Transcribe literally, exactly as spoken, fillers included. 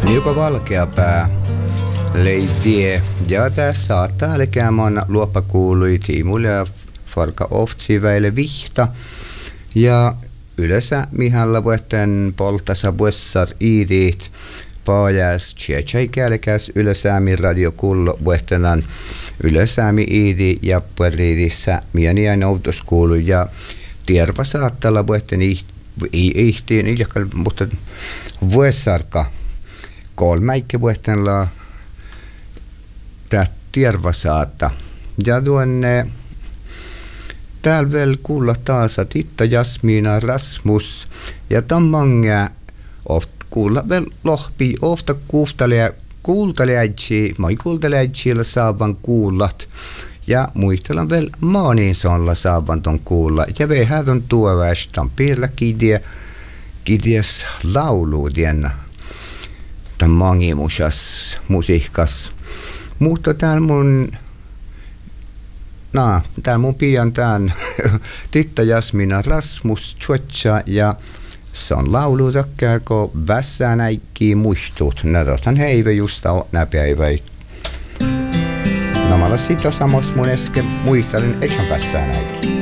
Joka valkeapää leitie ja tässä saattaa lekäämään luoppakuului tiimulle ja farka oftsiväille vihta ja yleensä mihalla vuotten poltassa vuossar iidit paajäs tjätsäikälikäs ylösäämi radiokullo vuottenan ylösäämi iidi ja puolidissä mieniä noutuskuulu ja tierva saattalla vuotten ihtiin iljakal mutta vuossarka kolmäikki vuottenla tää tierva saatta ja tuonne täällä vielä kuulla taas Titta Jasmiina Rasmus ja tammangia oft kuulla vielä lohpi ofta kuultalia kuultaliaitsi moi kuultaliaitsilla saavan kuullat ja muistellaan vielä maaninsolla saavan ton kuulla ja vähän ton tuovästän piirillä kidiä kidiäs lauluudien tämän mangimusas musiikkas mutta täällä mun No, täällä mun pian tän Titta Jasmiina Rasmus Tsuetsa ja se on laulu takkää, kun vässää näikkii muistut. Näytän heive just nää päivät. No mä olen siitä samassa mun äsken muistelin, et on vässää näikkii.